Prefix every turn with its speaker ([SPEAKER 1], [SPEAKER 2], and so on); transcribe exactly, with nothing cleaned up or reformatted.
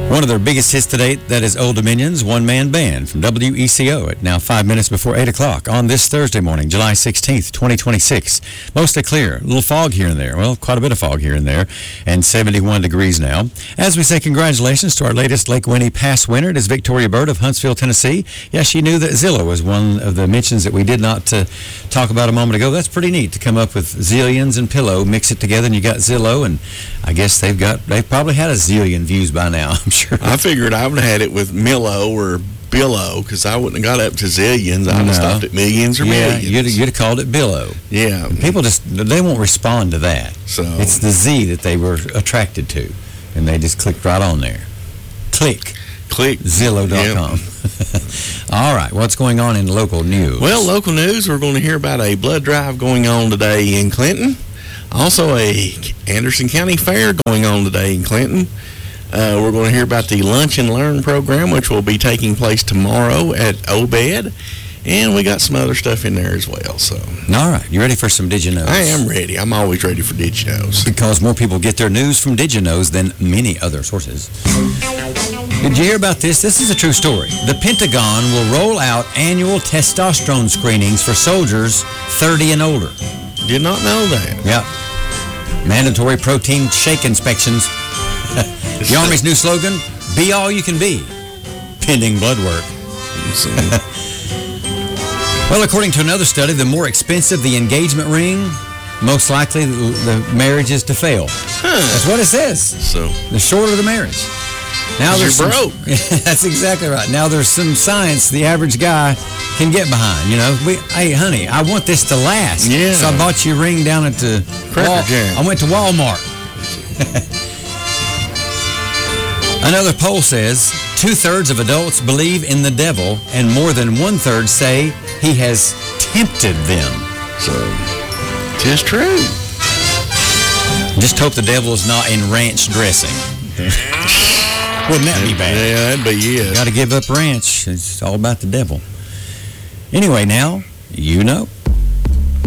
[SPEAKER 1] One of their biggest hits to date, that is Old Dominion's One Man Band from W E C O at now five minutes before eight o'clock on this Thursday morning, July sixteenth, twenty twenty-six. Mostly clear. A little fog here and there. Well, quite a bit of fog here and there. And seventy-one degrees now. As we say congratulations to our latest Lake Winnie Pass winner, it is Victoria Bird of Huntsville, Tennessee. Yeah, she knew that Zillow was one of the mentions that we did not uh, talk about a moment ago. That's pretty neat to come up with zillions and pillow, mix it together, and you got Zillow, and I guess they've got, they've probably had a zillion views by now, I'm sure.
[SPEAKER 2] I figured I would have had it with Millo or Billow, because I wouldn't have got up to zillions. I would have
[SPEAKER 1] No.
[SPEAKER 2] stopped at millions or
[SPEAKER 1] Yeah,
[SPEAKER 2] millions.
[SPEAKER 1] you'd, you'd have called it Billow.
[SPEAKER 2] Yeah.
[SPEAKER 1] And people just, they won't respond to that.
[SPEAKER 2] So
[SPEAKER 1] It's the Z that they were attracted to, and they just clicked right on there. Click.
[SPEAKER 2] click.
[SPEAKER 1] Zillow dot com. All right, what's going on in local news?
[SPEAKER 2] Well, local news, we're going to hear about a blood drive going on today in Clinton. Also, a Anderson County Fair going on today in Clinton. Uh, we're going to hear about the Lunch and Learn program, which will be taking place tomorrow at Obed. And we got some other stuff in there as well. So,
[SPEAKER 1] all right, you ready for some Did You Knows?
[SPEAKER 2] I am ready. I'm always ready for Did You Knows.
[SPEAKER 1] Because more people get their news from Did You Knows than many other sources. Did you hear about this? This is a true story. The Pentagon will roll out annual testosterone screenings for soldiers thirty and older.
[SPEAKER 2] Did not know that.
[SPEAKER 1] Yeah. Mandatory protein shake inspections. The Army's new slogan, be all you can be, pending blood work. Well, according to another study, the more expensive the engagement ring, most likely the, the marriage is to fail.
[SPEAKER 2] Huh.
[SPEAKER 1] That's what it says.
[SPEAKER 2] So,
[SPEAKER 1] The shorter the marriage. Now
[SPEAKER 2] you're
[SPEAKER 1] there's some-
[SPEAKER 2] broke.
[SPEAKER 1] That's exactly right. Now there's some science the average guy can get behind. You know, we, hey, honey, I want this to last.
[SPEAKER 2] Yeah.
[SPEAKER 1] So I bought you a ring down at the
[SPEAKER 2] Cracker
[SPEAKER 1] Wal-
[SPEAKER 2] Jack.
[SPEAKER 1] I went to Walmart. Another poll says two-thirds of adults believe in the devil, and more than one-third say he has tempted them.
[SPEAKER 2] so, tis true.
[SPEAKER 1] Just hope the devil is not in ranch dressing. Wouldn't that be bad?
[SPEAKER 2] Yeah, that'd be it.
[SPEAKER 1] Got to give up ranch. It's all about the devil. Anyway, now, you know.